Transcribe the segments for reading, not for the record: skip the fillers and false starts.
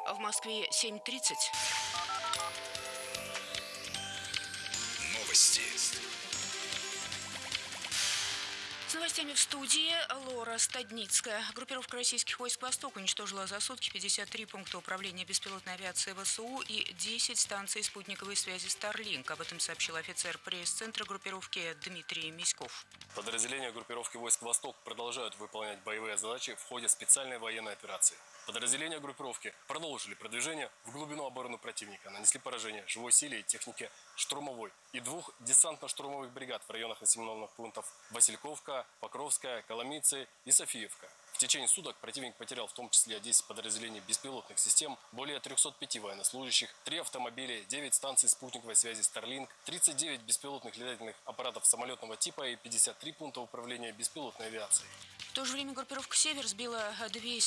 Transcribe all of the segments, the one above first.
В Москве 7:30. Новости. С новостями в студии Лора Стадницкая. Группировка российских войск «Восток» уничтожила за сутки 53 пункта управления беспилотной авиации ВСУ и 10 станций спутниковой связи Starlink. Об этом сообщил офицер пресс-центра группировки Дмитрий Миськов. Подразделения группировки войск «Восток» продолжают выполнять боевые задачи в ходе специальной военной операции. Подразделения группировки продолжили продвижение в глубину обороны противника, нанесли поражение живой силе и технике штурмовой и 2 десантно-штурмовых бригад в районах населенных пунктов Васильковка, Покровская, Коломийцы и Софиевка. В течение суток противник потерял в том числе 10 подразделений беспилотных систем, более 305 военнослужащих, 3 автомобиля, 9 станций спутниковой связи Starlink, 39 беспилотных летательных аппаратов самолетного типа и 53 пункта управления беспилотной авиацией. В то же время группировка «Север» сбила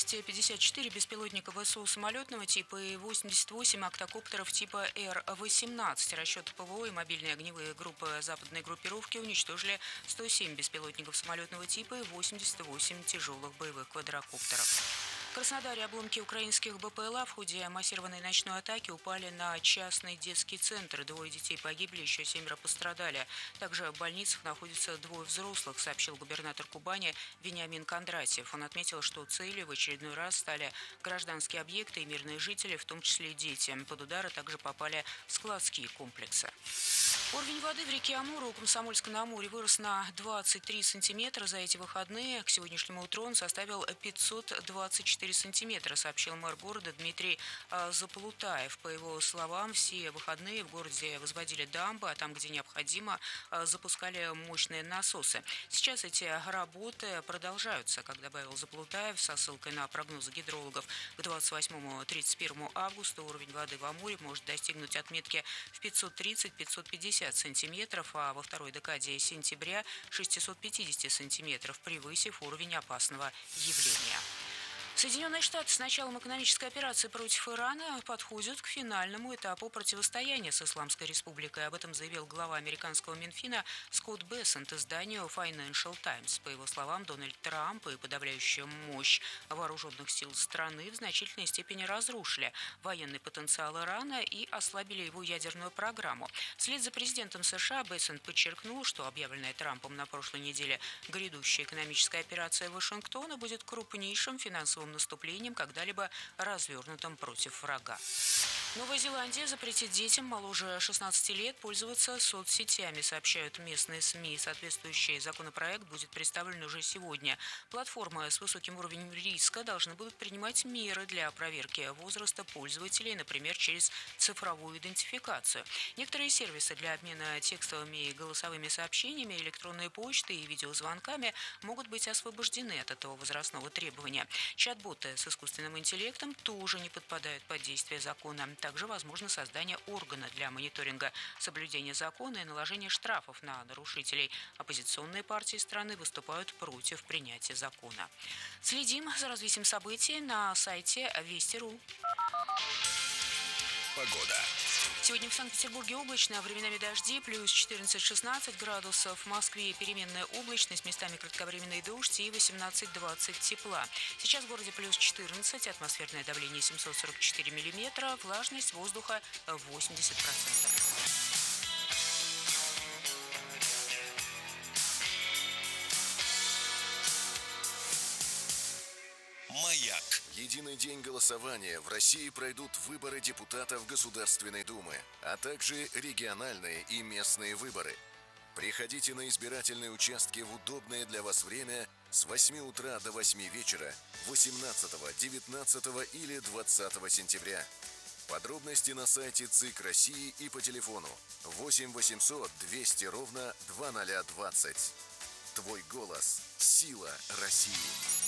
254 беспилотника ВСУ самолетного типа и 88 октокоптеров типа Р-18. Расчеты ПВО и мобильные огневые группы западной группировки уничтожили 107 беспилотников самолетного типа и 88 тяжелых боевых квадрокоптеров. В Краснодаре обломки украинских БПЛА в ходе массированной ночной атаки упали на частный детский центр. 2 детей погибли, еще 7 пострадали. Также в больницах находятся 2 взрослых, сообщил губернатор Кубани Вениамин Кондратьев. Он отметил, что целью в очередной раз стали гражданские объекты и мирные жители, в том числе и дети. Под удары также попали складские комплексы. Уровень воды в реке Амур у Комсомольска-на-Амуре вырос на 23 сантиметра за эти выходные. К сегодняшнему утру он составил 524 сантиметра, сообщил мэр города Дмитрий Заплутаев. По его словам, все выходные в городе возводили дамбы, а там, где необходимо, запускали мощные насосы. Сейчас эти работы продолжаются, как добавил Заплутаев, со ссылкой на прогнозы гидрологов. К 28-31 августа уровень воды в Амуре может достигнуть отметки в 530-550 сантиметров, а во второй декаде сентября 650 сантиметров, превысив уровень опасного явления. Соединенные Штаты с началом экономической операции против Ирана подходят к финальному этапу противостояния с Исламской Республикой. Об этом заявил глава американского Минфина Скотт Бессент изданию Financial Times. По его словам, Дональд Трамп и подавляющая мощь вооруженных сил страны в значительной степени разрушили военный потенциал Ирана и ослабили его ядерную программу. Вслед за президентом США Бессент подчеркнул, что объявленная Трампом на прошлой неделе грядущая экономическая операция Вашингтона будет крупнейшим финансовым наступлением, когда-либо развернутым против врага. Новая Зеландия запретит детям моложе 16 лет пользоваться соцсетями, сообщают местные СМИ. Соответствующий законопроект будет представлен уже сегодня. Платформы с высоким уровнем риска должны будут принимать меры для проверки возраста пользователей, например, через цифровую идентификацию. Некоторые сервисы для обмена текстовыми и голосовыми сообщениями, электронной почтой и видеозвонками могут быть освобождены от этого возрастного требования. Чат-боты с искусственным интеллектом тоже не подпадают под действие закона. Также возможно создание органа для мониторинга соблюдения закона и наложения штрафов на нарушителей. Оппозиционные партии страны выступают против принятия закона. Следим за развитием событий на сайте Вести.ру. Погода. Сегодня в Санкт-Петербурге облачно, временами дожди, плюс 14-16 градусов. В Москве переменная облачность, местами кратковременный дождь и 18-20 тепла. Сейчас в городе плюс 14, атмосферное давление 744 миллиметра, влажность воздуха 80%. Маяк. Единый день голосования. В России пройдут выборы депутатов Государственной Думы, а также региональные и местные выборы. Приходите на избирательные участки в удобное для вас время с 8 утра до 8 вечера 18, 19 или 20 сентября. Подробности на сайте ЦИК России и по телефону 8 800 200 ровно 2020. Твой голос – сила России.